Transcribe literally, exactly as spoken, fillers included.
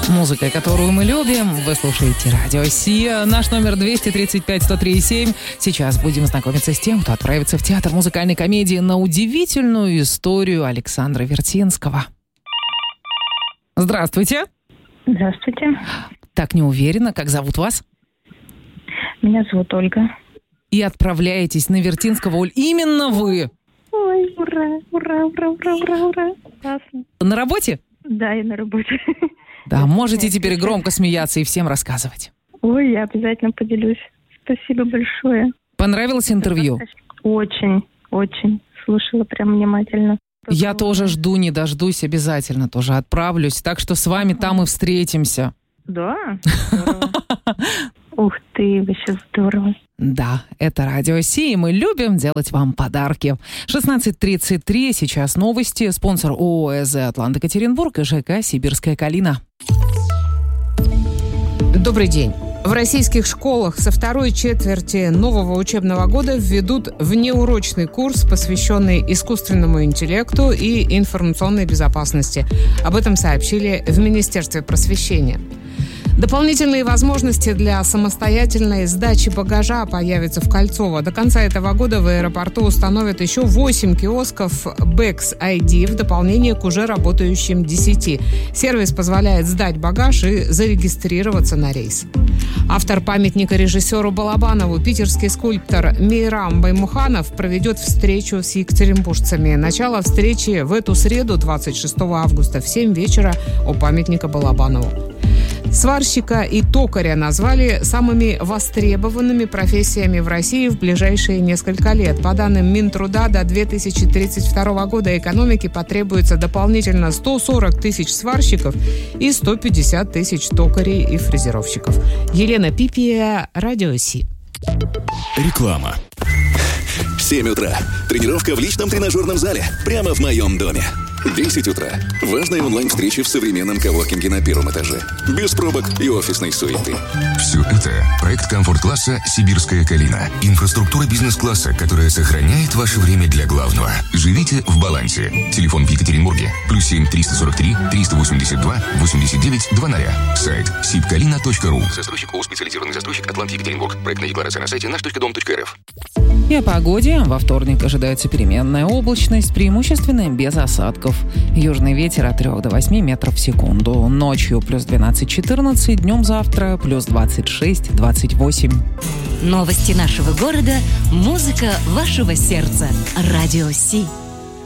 Музыкой, которую мы любим, вы слушаете Радио Си. Наш номер двести тридцать пять сто три семь. Сейчас будем знакомиться с тем, кто отправится в театр музыкальной комедии на удивительную историю Александра Вертинского. Здравствуйте. Здравствуйте. Так не уверена, как зовут вас? Меня зовут Ольга. И отправляетесь на Вертинского, Оль. Именно вы. Ой, ура, ура, ура, ура, ура, ура. Классно. На работе? Да, я на работе. Да, можете теперь громко смеяться и всем рассказывать. Ой, я обязательно поделюсь. Спасибо большое. Понравилось интервью? Очень, очень. Слушала прям внимательно. Я тоже жду, не дождусь, обязательно тоже отправлюсь. Так что с вами там и встретимся. Да? Здорово. Ух ты, вообще здорово. Да, это Радио Си, и мы любим делать вам подарки. шестнадцать тридцать три, сейчас новости. Спонсор ООО «ЭЗ Атлант Екатеринбург» и ЖК «Сибирская Калина». Добрый день. В российских школах со второй четверти нового учебного года введут внеурочный курс, посвященный искусственному интеллекту и информационной безопасности. Об этом сообщили в Министерстве просвещения. Дополнительные возможности для самостоятельной сдачи багажа появятся в Кольцово. До конца этого года в аэропорту установят еще восемь киосков Бэкс ай ди в дополнение к уже работающим десяти. Сервис позволяет сдать багаж и зарегистрироваться на рейс. Автор памятника режиссеру Балабанову, питерский скульптор Мейрам Баймуханов, проведет встречу с екатеринбуржцами. Начало встречи в эту среду, двадцать шестого августа, в семь вечера у памятника Балабанову. Сварщика и токаря назвали самыми востребованными профессиями в России в ближайшие несколько лет. По данным Минтруда, до две тысячи тридцать второго года экономике потребуется дополнительно сто сорок тысяч сварщиков и сто пятьдесят тысяч токарей и фрезеровщиков. Елена Пипия, Радио Си. Реклама. семь утра. Тренировка в личном тренажерном зале. Прямо в моем доме. десять утра. Важная онлайн-встреча в современном коворкинге на первом этаже. Без пробок и офисной суеты. Все это проект комфорт-класса «Сибирская Калина». Инфраструктура бизнес-класса, которая сохраняет ваше время для главного. Живите в балансе. Телефон в Екатеринбурге. Плюс семь триста сорок три триста восемьдесят два восемьдесят девять двадцать. Сайт сибкалина точка ру. Застройщик ООО «Специализированный застройщик Атлант Екатеринбург». Проектная декларация на сайте наш точка дом точка эр эф. И о погоде. Во вторник ожидается переменная облачность, преимущественно без осадков. Южный ветер от трёх до восьми метров в секунду. Ночью плюс двенадцать-четырнадцать, днем завтра плюс двадцать шесть-двадцать восемь. Новости нашего города, музыка вашего сердца. Радио Си.